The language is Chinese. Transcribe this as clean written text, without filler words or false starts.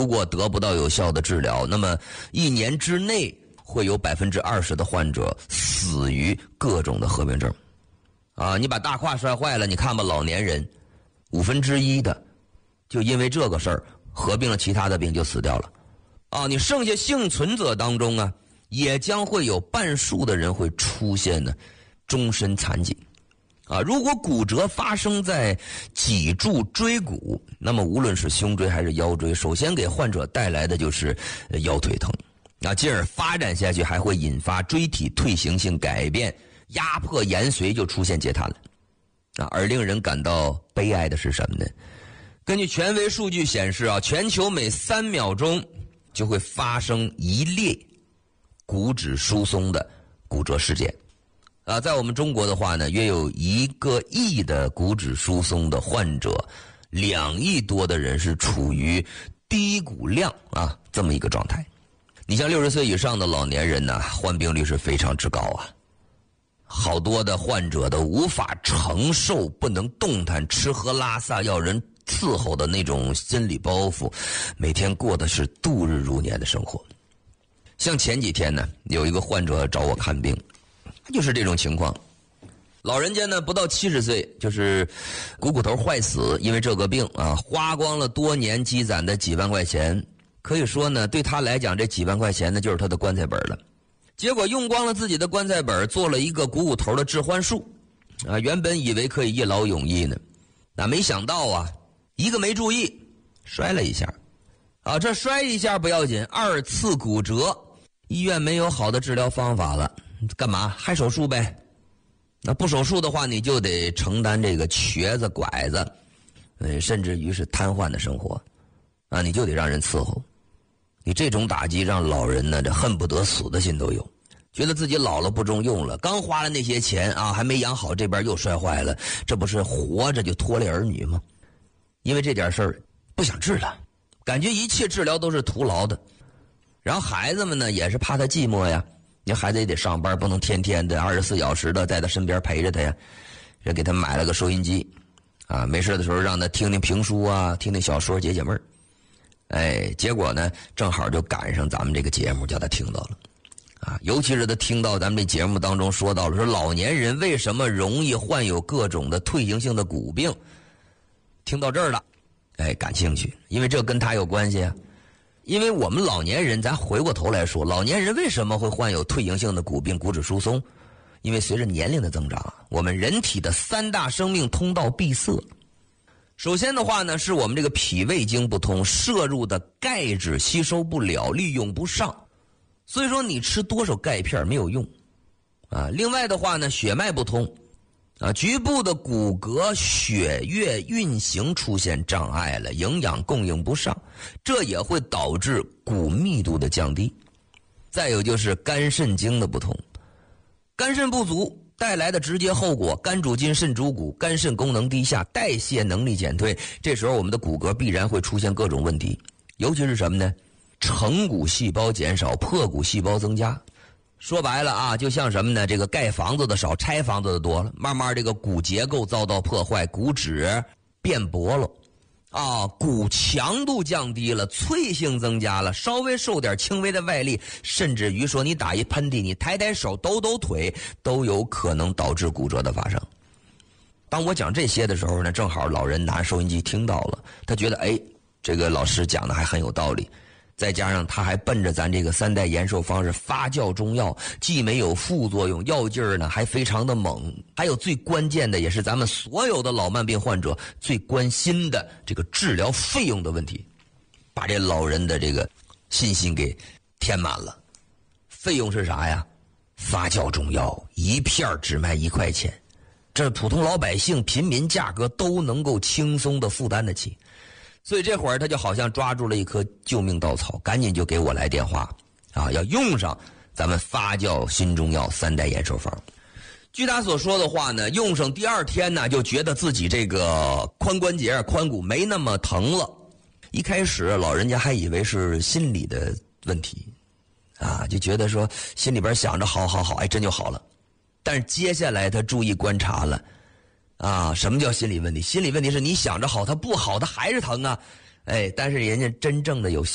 如果得不到有效的治疗，那么1年之内会有20%的患者死于各种的合并症。你把大胯摔坏了，你看吧，老年人1/5的就因为这个事儿合并了其他的病就死掉了。你剩下幸存者当中也将会有半数的人会出现呢终身残疾。如果骨折发生在脊柱椎骨，那么无论是胸椎还是腰椎，首先给患者带来的就是腰腿疼，进而发展下去还会引发椎体退行性改变，压迫延髓就出现截瘫了。而令人感到悲哀的是什么呢？根据权威数据显示全球每3秒钟就会发生1例骨质疏松的骨折事件。在我们中国的话呢，约有1个亿的骨质疏松的患者，2亿多的人是处于低骨量这么一个状态。你像60岁以上的老年人呢，患病率是非常之高好多的患者都无法承受不能动弹、吃喝拉撒要人伺候的那种心理包袱，每天过的是度日如年的生活。像前几天呢，有一个患者找我看病，就是这种情况。老人家呢不到70岁，就是股头坏死，因为这个病花光了多年积攒的几万块钱，可以说呢对他来讲这几万块钱呢就是他的棺材本了。结果用光了自己的棺材本，做了一个股头的置换术原本以为可以一劳永逸呢，没想到一个没注意摔了一下这摔一下不要紧，2次骨折，医院没有好的治疗方法了，干嘛还手术呗？那不手术的话，你就得承担这个瘸子拐子甚至于是瘫痪的生活你就得让人伺候。你这种打击让老人呢这恨不得死的心都有，觉得自己老了不中用了，刚花了那些钱还没养好，这边又摔坏了，这不是活着就拖累儿女吗？因为这点事儿不想治了，感觉一切治疗都是徒劳的。然后孩子们呢也是怕他寂寞呀，你孩子也得上班，不能天天的24小时的在他身边陪着他呀。这给他买了个收音机没事的时候让他听听评书听听小说解解闷儿。结果呢正好就赶上咱们这个节目叫他听到了尤其是他听到咱们这节目当中说到了说老年人为什么容易患有各种的退行性的骨病，听到这儿了感兴趣，因为这跟他有关系因为我们老年人，咱回过头来说，老年人为什么会患有退行性的骨病、骨质疏松？因为随着年龄的增长，我们人体的3大生命通道闭塞。首先的话呢，是我们这个脾胃经不通，摄入的钙质吸收不了，利用不上，所以说你吃多少钙片没有用另外的话呢，血脉不通局部的骨骼血液运行出现障碍了，营养供应不上，这也会导致骨密度的降低。再有就是肝肾经的不通，肝肾不足带来的直接后果，肝主筋肾主骨，肝肾功能低下，代谢能力减退，这时候我们的骨骼必然会出现各种问题，尤其是什么呢？成骨细胞减少，破骨细胞增加。说白了就像什么呢？这个盖房子的少，拆房子的多了，慢慢这个骨结构遭到破坏，骨质变薄了骨强度降低了，脆性增加了，稍微受点轻微的外力，甚至于说你打一喷嚏，你抬抬手抖抖腿，都有可能导致骨折的发生。当我讲这些的时候呢，正好老人拿收音机听到了，他觉得这个老师讲的还很有道理，再加上他还奔着咱这个3代延寿方式发酵中药，既没有副作用，药劲儿呢还非常的猛，还有最关键的也是咱们所有的老慢病患者最关心的这个治疗费用的问题，把这老人的这个信心给填满了。费用是啥呀？发酵中药一片只卖1块钱，这普通老百姓平民价格都能够轻松的负担得起。所以这会儿他就好像抓住了一颗救命稻草，赶紧就给我来电话要用上咱们发酵新中药3代延寿方。据他所说的话呢，用上第2天呢就觉得自己这个髋关节髋骨没那么疼了。一开始老人家还以为是心理的问题就觉得说心里边想着好真就好了。但是接下来他注意观察了什么叫心理问题？心理问题是你想着好，它不好，它还是疼但是人家真正的有